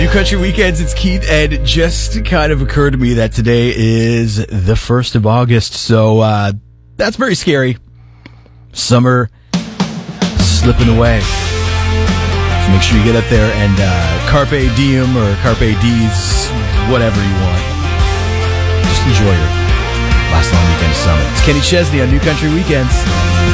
New Country Weekends, it's Keith, and it just kind of occurred to me that today is the 1st of August, so that's very scary. Summer slipping away. So make sure you get up there and carpe diem or carpe dies, whatever you want. Just enjoy your last long weekend of summer. It's Kenny Chesney on New Country Weekends.